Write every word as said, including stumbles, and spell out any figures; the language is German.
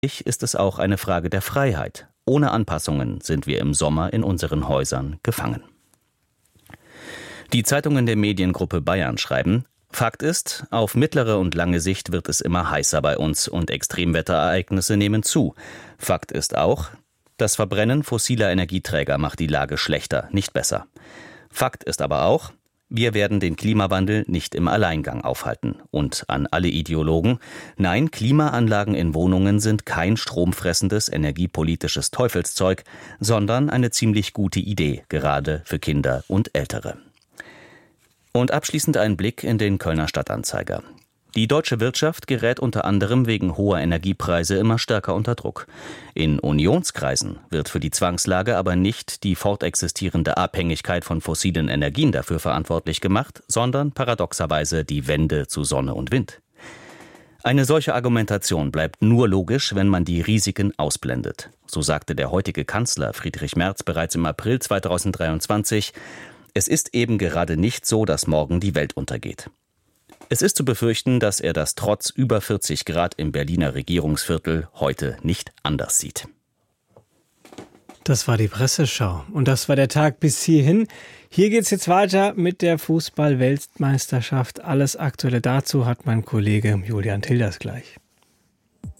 ist es auch eine Frage der Freiheit. Ohne Anpassungen sind wir im Sommer in unseren Häusern gefangen. Die Zeitungen der Mediengruppe Bayern schreiben: Fakt ist, auf mittlere und lange Sicht wird es immer heißer bei uns und Extremwetterereignisse nehmen zu. Fakt ist auch, das Verbrennen fossiler Energieträger macht die Lage schlechter, nicht besser. Fakt ist aber auch, wir werden den Klimawandel nicht im Alleingang aufhalten. Und an alle Ideologen: Nein, Klimaanlagen in Wohnungen sind kein stromfressendes energiepolitisches Teufelszeug, sondern eine ziemlich gute Idee, gerade für Kinder und Ältere. Und abschließend ein Blick in den Kölner Stadtanzeiger. Die deutsche Wirtschaft gerät unter anderem wegen hoher Energiepreise immer stärker unter Druck. In Unionskreisen wird für die Zwangslage aber nicht die fortexistierende Abhängigkeit von fossilen Energien dafür verantwortlich gemacht, sondern paradoxerweise die Wende zu Sonne und Wind. Eine solche Argumentation bleibt nur logisch, wenn man die Risiken ausblendet. So sagte der heutige Kanzler Friedrich Merz bereits im April zweitausenddreiundzwanzig: Es ist eben gerade nicht so, dass morgen die Welt untergeht. Es ist zu befürchten, dass er das trotz über vierzig Grad im Berliner Regierungsviertel heute nicht anders sieht. Das war die Presseschau und das war der Tag bis hierhin. Hier geht's jetzt weiter mit der Fußball-Weltmeisterschaft. Alles Aktuelle dazu hat mein Kollege Julian Tilders gleich.